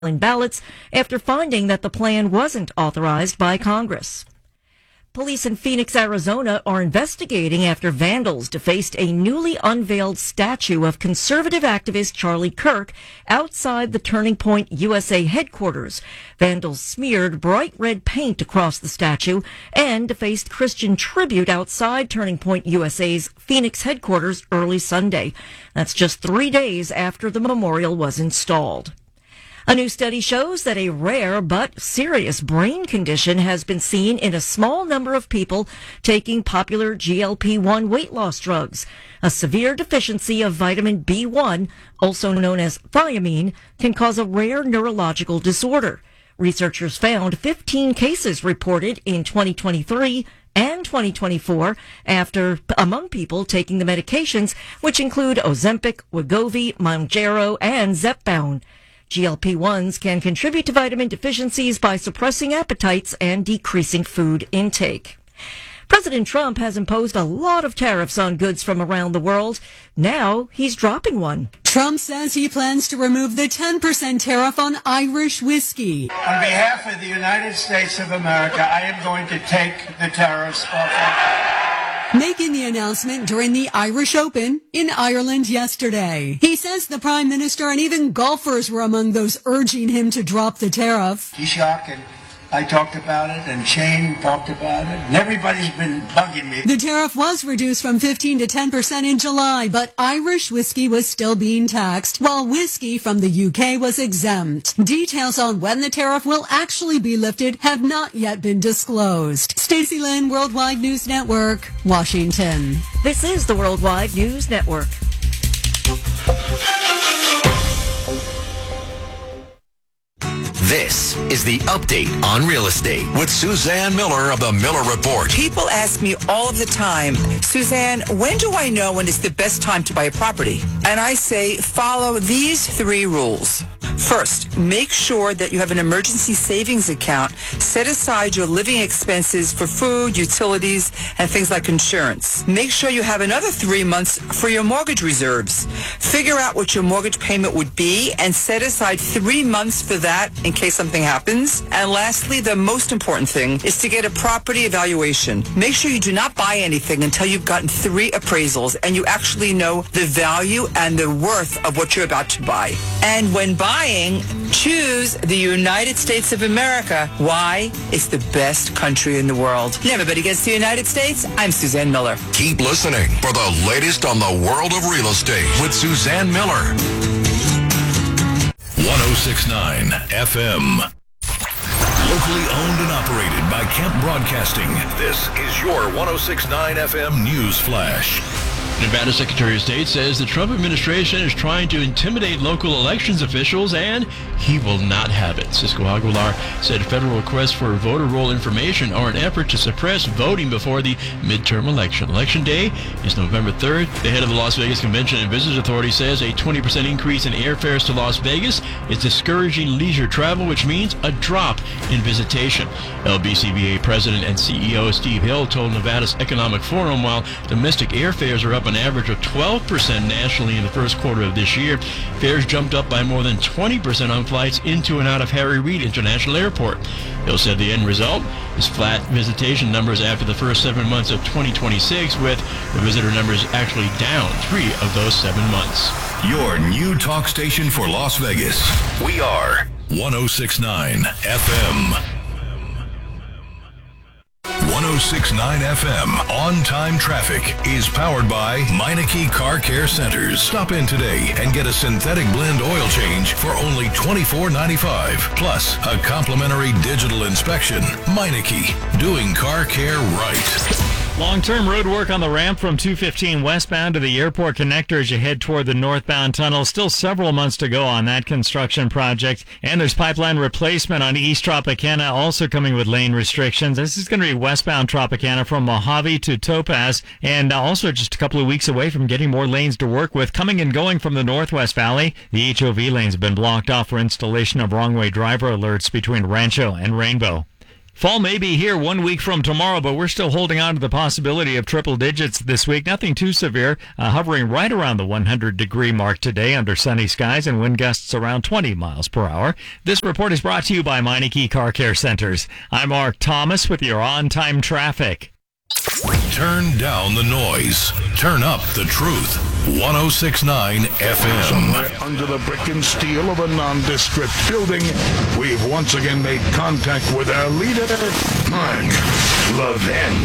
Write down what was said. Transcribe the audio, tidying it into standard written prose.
ballots after finding that the plan wasn't authorized by Congress. Police in Phoenix, Arizona are investigating after vandals defaced a newly unveiled statue of conservative activist Charlie Kirk outside the Turning Point USA headquarters. Vandals smeared bright red paint across the statue and defaced Christian tribute outside Turning Point USA's Phoenix headquarters early Sunday. That's just 3 days after the memorial was installed. A new study shows that a rare but serious brain condition has been seen in a small number of people taking popular GLP-1 weight loss drugs. A severe deficiency of vitamin B1, also known as thiamine, can cause a rare neurological disorder. Researchers found 15 cases reported in 2023 and 2024 among people taking the medications, which include Ozempic, Wegovy, Mounjaro, and Zepbound. GLP-1s can contribute to vitamin deficiencies by suppressing appetites and decreasing food intake. President Trump has imposed a lot of tariffs on goods from around the world. Now he's dropping one. Trump says he plans to remove the 10% tariff on Irish whiskey. On behalf of the United States of America, I am going to take the tariffs off. Making the announcement during the Irish Open in Ireland yesterday. He says the Prime Minister and even golfers were among those urging him to drop the tariff. Taoiseach and I talked about it, and Shane talked about it, and everybody's been bugging me. The tariff was reduced from 15 to 10% in July, but Irish whiskey was still being taxed, while whiskey from the UK was exempt. Details on when the tariff will actually be lifted have not yet been disclosed. Stacey Lynn, Worldwide News Network, Washington. This is the Worldwide News Network. This is the Update on Real Estate with Suzanne Miller of the Miller Report. People ask me all of the time, Suzanne, when do I know when it's the best time to buy a property? And I say, follow these 3 rules. First, make sure that you have an emergency savings account. Set aside your living expenses for food, utilities, and things like insurance. Make sure you have another 3 months for your mortgage reserves. Figure out what your mortgage payment would be and set aside 3 months for that in case something happens. And lastly, the most important thing is to get a property evaluation. Make sure you do not buy anything until you've gotten 3 appraisals and you actually know the value and the worth of what you're about to buy. And when buying, choose the United States of America. Why? It's the best country in the world. And everybody gets the United States. I'm Suzanne Miller. Keep listening for the latest on the world of real estate with Suzanne Miller. 106.9 FM. Locally owned and operated by Kemp Broadcasting. This is your 106.9 FM News Flash. Nevada Secretary of State says the Trump administration is trying to intimidate local elections officials, and he will not have it. Cisco Aguilar said federal requests for voter roll information are an effort to suppress voting before the midterm election. Election day is November 3rd. The head of the Las Vegas Convention and Visitors Authority says a 20% increase in airfares to Las Vegas is discouraging leisure travel, which means a drop in visitation. LBCBA President and CEO Steve Hill told Nevada's Economic Forum while domestic airfares are up an average of 12% nationally in the first quarter of this year, fares jumped up by more than 20% on flights into and out of Harry Reid International Airport. Hill said the end result is flat visitation numbers after the first 7 months of 2026, with the visitor numbers actually down 3 of those 7 months. Your new talk station for Las Vegas. We are 106.9 FM. 106.9 FM on-time traffic is powered by Meineke Car Care Centers. Stop in today and get a synthetic blend oil change for only $24.95. Plus, a complimentary digital inspection. Meineke, doing car care right. Long-term road work on the ramp from 215 westbound to the airport connector as you head toward the northbound tunnel. Still several months to go on that construction project. And there's pipeline replacement on East Tropicana, also coming with lane restrictions. This is going to be westbound Tropicana from Mojave to Topaz, and also just a couple of weeks away from getting more lanes to work with. Coming and going from the Northwest Valley, the HOV lanes have been blocked off for installation of wrong-way driver alerts between Rancho and Rainbow. Fall may be here 1 week from tomorrow, but we're still holding on to the possibility of triple digits this week. Nothing too severe, hovering right around the 100-degree mark today under sunny skies and wind gusts around 20 miles per hour. This report is brought to you by Meineke Car Care Centers. I'm Mark Thomas with your on-time traffic. Turn down the noise. Turn up the truth. 106.9 FM. Somewhere under the brick and steel of a nondescript building, we've once again made contact with our leader, Mark Levin.